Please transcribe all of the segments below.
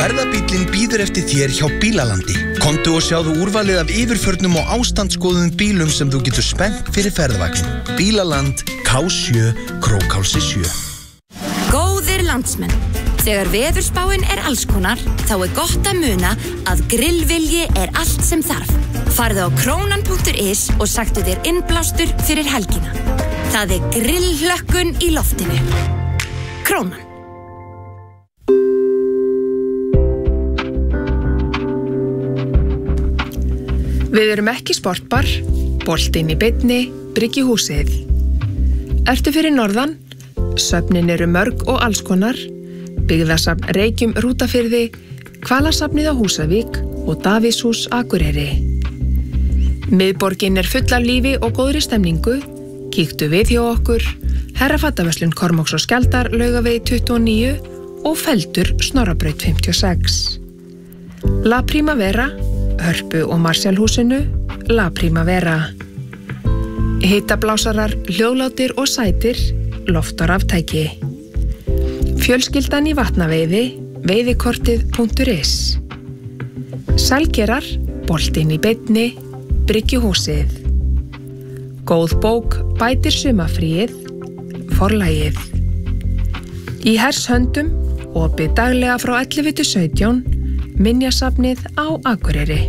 Ferðabíllinn bíður eftir þér hjá Bílalandi. Komdu og sjáðu úrvalið af yfirförnum og ástandsskoðuðum bílum sem þú getur spennt fyrir ferðavagn. Bílaland, K7, Krókhálsi 7. Góðir landsmenn, þegar veðurspáin allskonar, þá gott að muna að grillvilji allt sem þarf. Farðu á krónan.is og sagtu þér innblástur fyrir helgina. Það grillhlökkun í loftinu. Krónan. Við erum ekki sportbar, boltinn í beinni, Bryggjuhúsið. Ertu fyrir norðan? Söfnin eru mörg og allskonar. Byggðasafn Reykjum Rútafirði, Hvalasafnið á Húsavík og Davíðshús Akureyri. Miðborgin full af lífi og góðri stemningu. Kíktu við hjá okkur, Herrafataverslun Kormáks og Skjaldar, Laugavegi 29 og Feldur Snorrabraut 56. La Primavera, Hörpu og Marsjálhúsinu, La Primavera. Hitablásarar, hljóðlátir og sætir, loftaraftæki. Fjölskyldan í Vatnaveiði, veiðikortið.is. Sælgerar, boltinn í beinni, Bryggjuhúsið. Góð bók bætir sumarfríið, Forlagið. Í Hershöndum, opið daglega frá 11 til 17, Minjasafnið á Akureyri.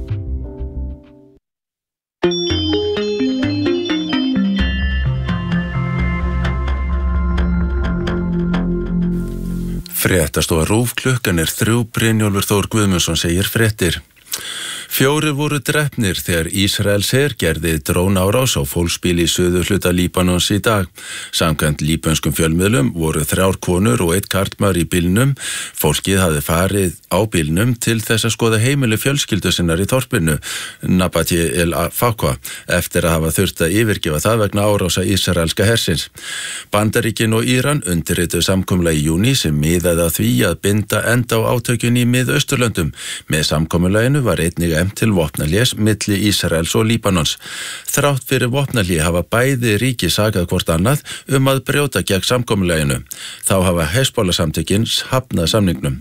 Fréttastofa RÚV, klukkan 3, Brynjólfur Þór Guðmundsson segir fréttir. 4 voru drepnir þegar Ísraels her gerði drónárás á fólksbíl í suðurhluta Líbanons í dag. Samkvæmt líbönskum fjölmiðlum voru 3 konur og 1 karlmaður í bílnum. Fólkið hafði farið á bílnum til þess að skoða heimili fjölskyldu sinnar í þorpinu, Nabati el-Fakwa, eftir að hafa þurft að yfirgefa það vegna árása ísraelska hersins. Bandaríkin og Íran undirrituðu samkomulag í júní sem miðaði að því að binda enda á átökin í Mið-Austurlöndum. Með samkomulaginu var einnig efnt til vopnahlés milli Ísraels og Líbanons. Þrátt fyrir vopnahlé hafa bæði ríki sagað hvort annað að brjóta gegn samkomulaginu. Þá hafa Hezbollah-samtökin hafnað samningnum.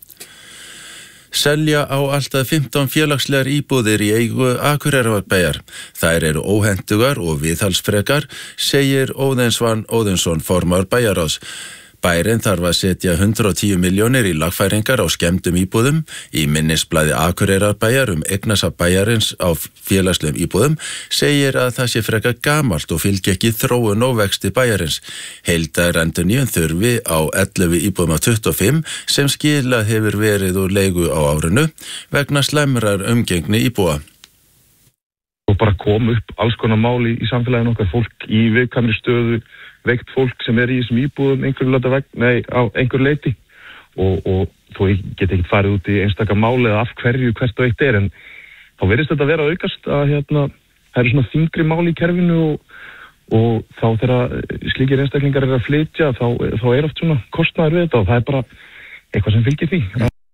Selja á alltaf 15 félagslegar íbúðir í eigu Akureyrarbæjar. Þær eru óhentugar og viðhaldsfrekar, segir Óðinsson formaður bæjarráðs. Bærinn þarf að setja 110 milljónir í lagfæringar á skemmdum íbúðum. Í minnisblaði Akureyrarbæjar eignasafn bæjarins á félagslegum íbúðum segir að það sé frekar gamalt og fylgi ekki þróun og vexti bæjarins. Heildarendurnýjun þurfi á 11 íbúðum af 25 sem skilað hefur verið úr leigu á árinu vegna slæmrar umgengni íbúa. Og bara kom upp alls konar máli í samfélaginu okkar, fólk í viðkvæmri stöðu, veikt fólk sem í þessum íbúðum á einhver leiti og þó ég get ekki farið út í einstaka máli eða af hverju hvert og eitt en þá virðist þetta vera að aukast að það eru svona þyngri máli í kerfinu og þá þegar slíkir einstaklingar að flytja þá oft svona kostnaður við þetta og það bara eitthvað sem fylgir því.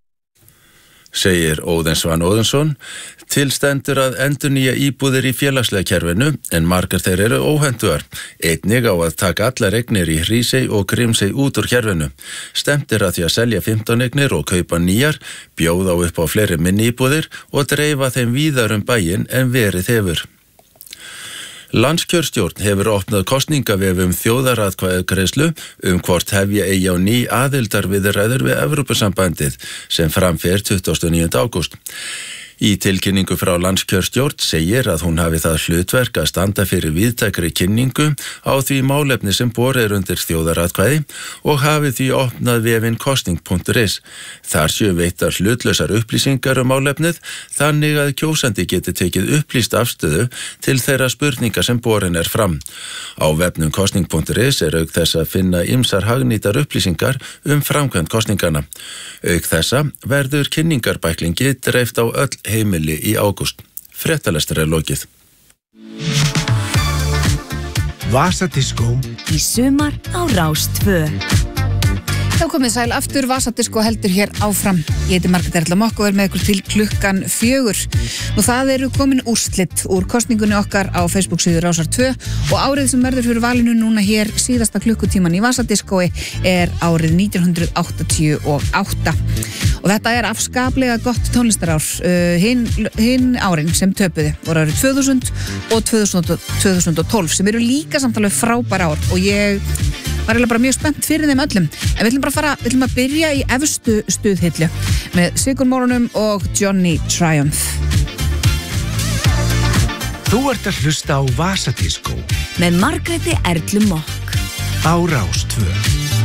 Segir Óðinsson. Til stendur að endurnýja íbúðir í félagslega kerfinu en margar þeir eru óhentugar. Einnig á að taka allar eignir í Hrísey og Grímsey út úr kerfinu. Stefnt að því að selja 15 eignir og kaupa nýjar, bjóða upp á fleiri minni íbúðir og dreifa þeim víðar bæinn en verið hefur. Landskjörstjórn hefur opnað kosningavef þjóðaratkvæðagreiðslu hvort hefja eigi á ný aðildarviðræður við Evrópusambandið sem framfer 29. ágúst. Í tilkynningu frá landskjörstjórn segir að hún hafi það hlutverk að standa fyrir víðtækri kynningu á því málefni sem borið undir þjóðaratkvæði og hafi því opnað vefinn kosning.is. Þar séu veittar hlutlausar upplýsingar málefnið þannig að kjósandi geti tekið upplýst afstöðu til þeirra spurninga sem borin fram. Á vefnum kosning.is auk þess að finna ýmsar hagnýtar upplýsingar framkvæmd kosningana. Auk þessa verður kynningarbæklingi dreift á öll heimili í ágúst. Fréttalestur lokið. Vasadiskó í sumar á Rás 2. Þá komið sæl aftur, Vasadiskó heldur hér áfram. Ég heiti Margrét Erla Mokk og með ykkur til klukkan 4. Nú það eru komin úrslit úr kosningunni okkar á Facebook-síðu Rásar 2 og árið sem verður fyrir valinu núna hér síðasta klukkutíman í Vasadiskói árið 1988. Og og þetta er afskaplega gott tónlistarár. Hinn árin sem töpuðu voru árið 2000 og 2012 sem eru líka samtalið frábær ár og ég var eiginlega bara mjög spennt fyrir þeim öllum. En við ætlum að byrja í efstu stuðhillu með Sigurmórunum og Johnny Triumph. Þú ert að hlusta á Vasadiskó með Margréti Erlu Mokk á Rás 2.